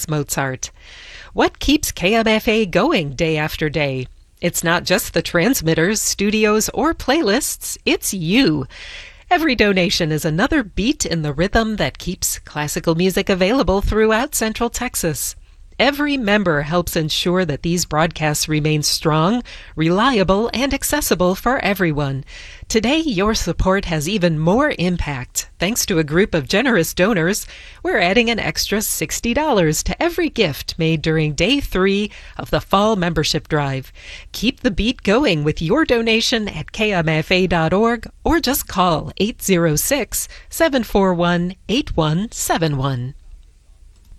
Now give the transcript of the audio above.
Franz Mozart. What keeps KMFA going day after day? It's not just the transmitters, studios, or playlists, it's you. Every donation is another beat in the rhythm that keeps classical music available throughout Central Texas. Every member helps ensure that these broadcasts remain strong, reliable, and accessible for everyone. Today, your support has even more impact. Thanks to a group of generous donors, we're adding an extra $60 to every gift made during Day 3 of the Fall Membership Drive. Keep the beat going with your donation at kmfa.org or just call 806-741-8171.